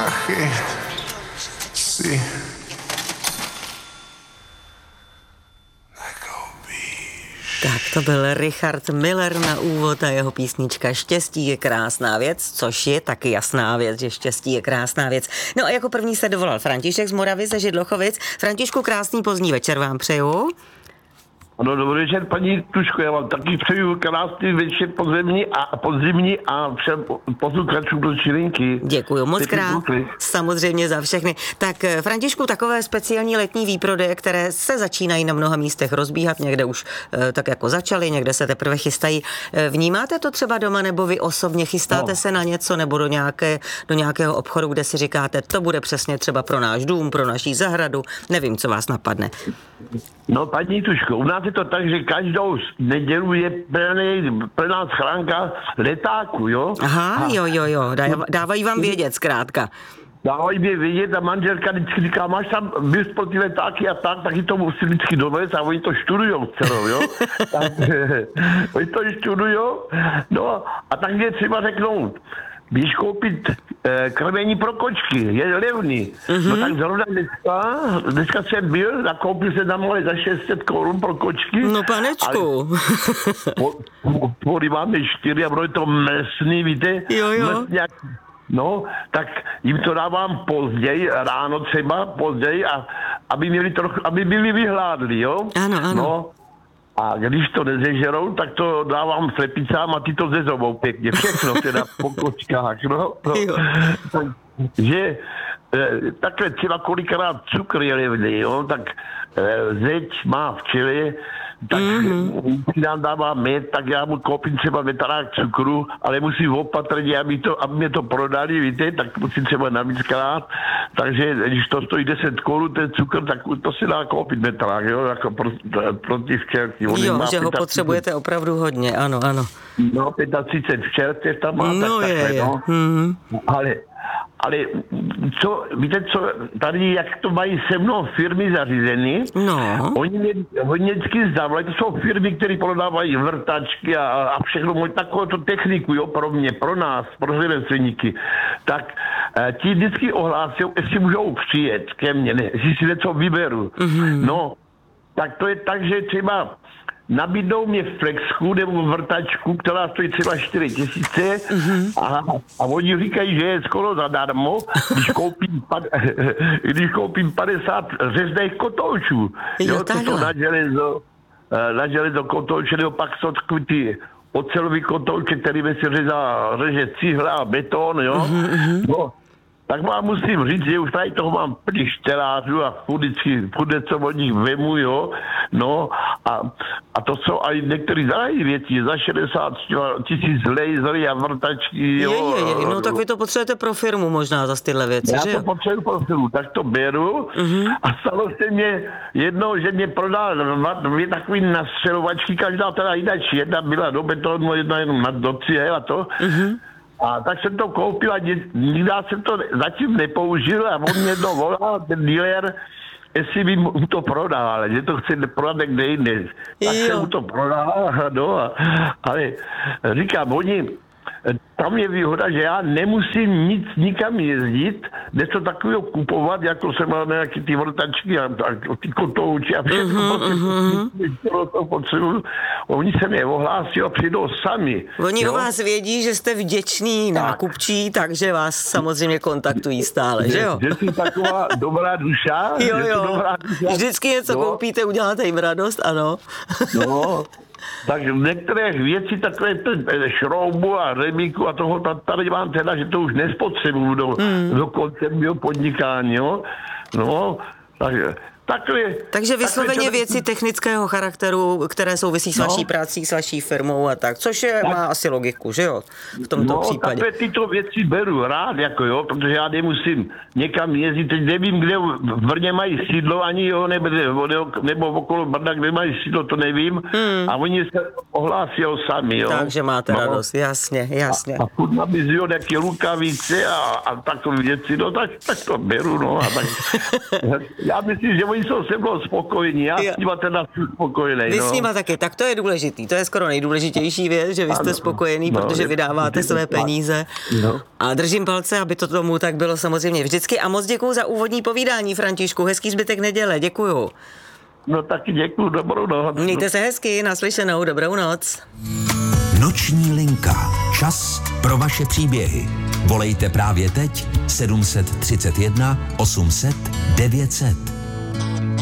prachy si Tak to byl Richard Miller na úvod a jeho písnička Štěstí je krásná věc, což je taky jasná věc, že štěstí je krásná věc. No a jako první se dovolal František z Moravy ze Židlochovic. Františku, krásný pozdní večer vám přeju. Ano, dobrý večer, paní Tuško, já vám taky přeju krásný večer podzimní a všem posluchačům do Čirinky. Děkuju moc krát, samozřejmě za všechny. Tak Františku, takové speciální letní výprodeje, které se začínají na mnoha místech rozbíhat, někde už tak jako začaly, někde se teprve chystají. Vnímáte to třeba doma, nebo vy osobně chystáte se na něco, nebo do nějakého obchodu, kde si říkáte, to bude přesně třeba pro náš dům, pro naší zahradu, nevím, co vás napadne. No, paní Tuško, u nás je to tak, že každou nedělu je plná schránka letáků, jo? Aha, jo, dávají vám vědět zkrátka. Dávají mě vědět a manželka vždycky říká, máš tam bys pro ty letáky a tak, taky to musí vždycky dovést a oni to študujou celou, jo? Oni to študujou, no a tak je třeba řeknout, když koupit krmení pro kočky, je levný. No tak zrovna dneska jsem byl, nakoupil se tam za 600 korun pro kočky. No panečku. Pody máme 4 a bylo to mlsný, víte? Jo. No, tak jim to dávám později, ráno třeba, později, aby byli vyhládli, jo? Ano. No, a když to nezežerou, tak to dávám slepicám a ty to zezobou pěkně. Všechno teda po kočkách, no. Takže takhle třeba kolikrát cukr je levný, jo, tak zeď má včely, tak když nám dává med, tak já mu koupím třeba veterák cukru, ale musím opatrně, aby mě to prodali, víte, tak musím třeba navíckrát, takže když to stojí 10 korun, ten cukr, tak to se dá koupit veterák, jo, jako proti včelky. Jo, že ho potřebujete opravdu hodně, ano. No, 35 včelstev tam má, no tak je. No. Ale víte co, tady jak to mají se mnou firmy zařízeny, no. Oni vždycky zavolají, to jsou firmy, které prodávají vrtačky a všechno, takovou techniku, jo, pro mě, pro nás, pro řemeslníky, tak ti vždycky ohlásí, jestli můžou přijet ke mně, jestli si něco vyberu. No, tak to je tak, že třeba nabídnou mě flexku nebo vrtačku, která stojí třeba 4 000 a oni říkají, že je skoro zadarmo, když koupím 50 řezných kotoučů. Jo, to na železo kotouče, nebo pak jsou takový ty ocelový kotouče, kterými se řeže cihla a beton, jo. No, tak vám musím říct, že už tady toho mám plný štelářů a furt co od nich vemu, jo. No a to jsou i některé drahé věci, za 60 000 lasery a vrtačky, jo. No tak vy to potřebujete pro firmu možná za tyhle věci, já že jo? Já to potřebuji pro firmu, tak to beru a stalo se mě jednou, že mě prodal dvě takové nastřelovačky, každá teda jináč, jedna byla do betonu, jedna jenom do cihel a to. A tak jsem to koupil a nikdy jsem to zatím nepoužil a on mě volal, ten dealer, jestli by mu to prodal, ale že to chce prodat někde jinde. Tak jsem mu to prodal, no, ale říkám, tam je výhoda, že já nemusím nikam jezdit, něco takového kupovat, jako jsem mal nějaký ty vrtačky a ty kotouči a všechno to potřebuju. Oni se mě ohlásí a přijdou sami. Oni o vás vědí, že jste vděčný nákupčí, takže vás samozřejmě kontaktují stále, že jo? Že jsi taková dobrá duša. Jo. Vždycky něco koupíte, uděláte jim radost, ano. No. Tak některé věci, takové šroubu a remíku a toho tady mám teda, že to už nespotřebuju do konce mého podnikání, jo. No, takže vysloveně věci technického charakteru, které souvisí s vaší prací, s vaší firmou a tak, což má asi logiku, že jo, v tomto případě. Takové tyto věci beru rád, jako jo, protože já nemusím někam jezdit, teď nevím, kde v Brně mají sídlo, ani jo, nebo okolo Brna, kde mají sídlo, to nevím, a oni se ohlásí sami, jo. Takže máte radost, jasně. A furt nabízí nějaké rukavice a takové věci, no tak to beru, no. A tak, já myslím, že oni oni jsou se mnou spokojení, já s nima teda jsem spokojený. Vy s nima taky, tak to je důležitý, to je skoro nejdůležitější věc, že vy jste spokojený, protože vydáváte své peníze. No. A držím palce, aby to tomu tak bylo samozřejmě vždycky. A moc děkuju za úvodní povídání, Františku, hezký zbytek neděle, děkuju. No taky děkuju, dobrou noc. Mějte se hezky, naslyšenou, dobrou noc. Noční linka. Čas pro vaše příběhy. Volejte právě teď 731 800 900.